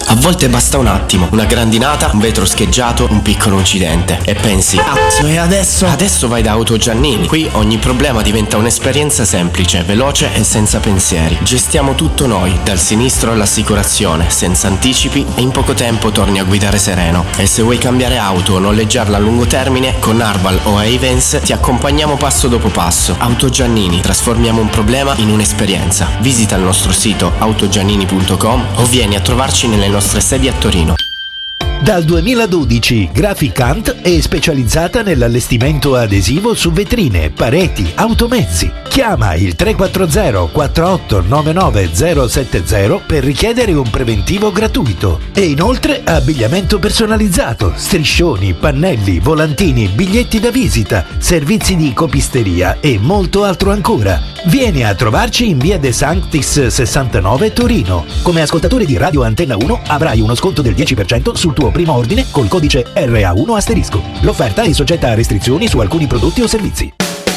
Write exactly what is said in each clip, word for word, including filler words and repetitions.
A volte basta un attimo, una grandinata, un vetro scheggiato, un piccolo incidente e pensi: cazzo, e adesso? Adesso vai da Auto Giannini. Qui ogni problema diventa un'esperienza semplice, veloce e senza pensieri. Gestiamo tutto noi, dal sinistro all'assicurazione, senza anticipi, e in poco tempo torni a guidare sereno. E se vuoi cambiare auto o noleggiarla a lungo termine, con Arval o Ayvens ti accompagniamo passo dopo passo. Auto Giannini, trasformiamo un problema in un'esperienza. Visita il nostro sito autogiannini punto com o vieni a trovarci nelle nostre sedi a Torino. Dal duemiladodici Graficant è specializzata nell'allestimento adesivo su vetrine, pareti, automezzi. Chiama il tre quattro zero quattro otto nove nove zero sette zero per richiedere un preventivo gratuito. E inoltre abbigliamento personalizzato, striscioni, pannelli, volantini, biglietti da visita, servizi di copisteria e molto altro ancora. Vieni a trovarci in via De Sanctis sessantanove Torino. Come ascoltatore di Radio Antenna uno avrai uno sconto del dieci per cento sul tuo primo ordine col codice R A uno asterisco. L'offerta è soggetta a restrizioni su alcuni prodotti o servizi.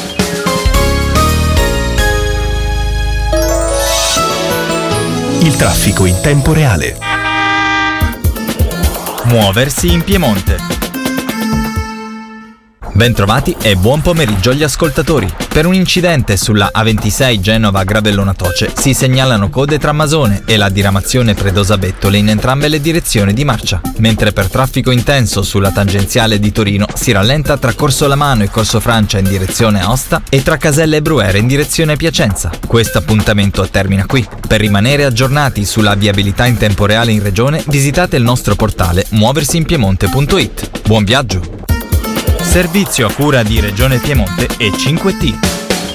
Il traffico in tempo reale. Muoversi in Piemonte. Bentrovati e buon pomeriggio agli ascoltatori. Per un incidente sulla A ventisei Genova-Gravellona Toce si segnalano code tra Masone e la diramazione Predosa-Bettole in entrambe le direzioni di marcia, mentre per traffico intenso sulla tangenziale di Torino si rallenta tra Corso Lamano e Corso Francia in direzione Aosta e tra Caselle e Bruere in direzione Piacenza. Questo appuntamento termina qui. Per rimanere aggiornati sulla viabilità in tempo reale in regione, visitate il nostro portale muoversinpiemonte punto it. Buon viaggio! Servizio a cura di Regione Piemonte e cinque T.